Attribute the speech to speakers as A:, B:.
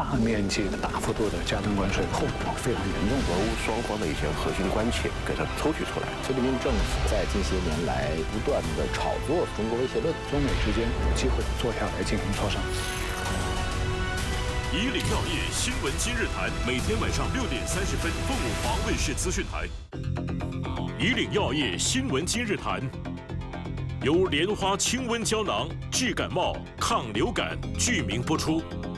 A: 大面积的、大幅度的加征关税，后果非常严重。
B: 俄乌双方的一些核心关切给它抽取出来。
C: 习近平政府在近些年来不断的炒作中国威胁论，
A: 中美之间有机会坐下来进行磋商。
D: 以岭药业新闻今日谈，每天晚上6点30分，凤舞华卫视资讯台。以岭药业新闻今日谈，由莲花清瘟胶囊治感冒、抗流感剧名播出。